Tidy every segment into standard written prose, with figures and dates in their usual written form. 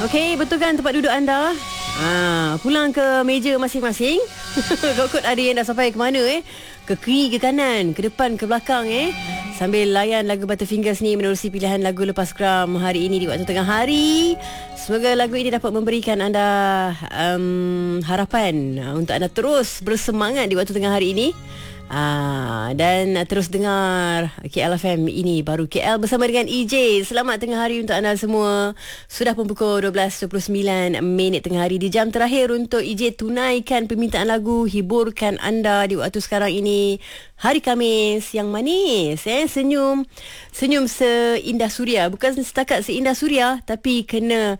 Okey, betul kan tempat duduk anda? Pulang ke meja masing-masing. Kot ada yang dah sampai ke mana Ke kiri, ke kanan, ke depan, ke belakang sambil layan lagu Butterfingers ni menerusi pilihan lagu lepas kram hari ini di waktu tengah hari. Semoga lagu ini dapat memberikan anda harapan untuk anda terus bersemangat di waktu tengah hari ini. Dan terus dengar KL FM, ini baru KL bersama dengan EJ. Selamat tengah hari untuk anda semua. Sudah pun pukul 12.29 tengah hari, di jam terakhir untuk EJ tunaikan permintaan lagu, hiburkan anda di waktu sekarang ini. Hari Khamis yang manis, senyum seindah suria. Bukan setakat seindah suria, tapi kena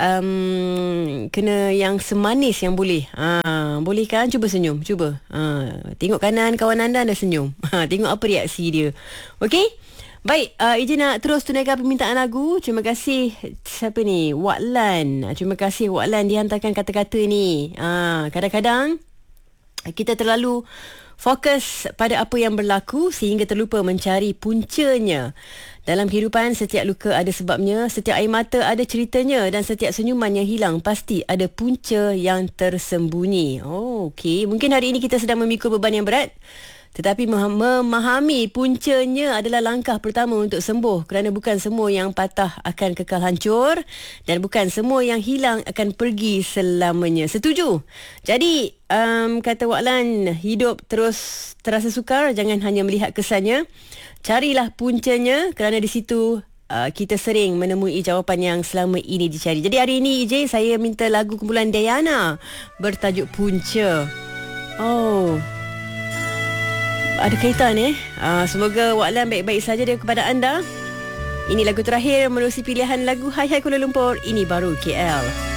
yang semanis yang boleh. Boleh kan? Cuba senyum, cuba. Tengok kanan kawan anda senyum. Tengok apa reaksi dia. Okey? Baik, Ejen nak terus tunaikan permintaan lagu. Terima kasih. Siapa ni? Wak Lan. Terima kasih Wak Lan dihantarkan kata-kata ni. Kadang-kadang kita terlalu fokus pada apa yang berlaku sehingga terlupa mencari puncanya. Dalam kehidupan, setiap luka ada sebabnya, setiap air mata ada ceritanya, dan setiap senyuman yang hilang pasti ada punca yang tersembunyi. Okey. Mungkin hari ini kita sedang memikul beban yang berat, tetapi memahami puncanya adalah langkah pertama untuk sembuh, kerana bukan semua yang patah akan kekal hancur, dan bukan semua yang hilang akan pergi selamanya. Setuju? Jadi, kata Wak Lan, hidup terus terasa sukar, jangan hanya melihat kesannya. Carilah puncanya, kerana di situ kita sering menemui jawapan yang selama ini dicari. Jadi hari ini EJ, saya minta lagu kumpulan Diana bertajuk Punca. Ada kaitan semoga Wak Lan baik-baik saja dia kepada anda. Ini lagu terakhir menerusi pilihan lagu Hai Hai Kuala Lumpur, ini baru KL.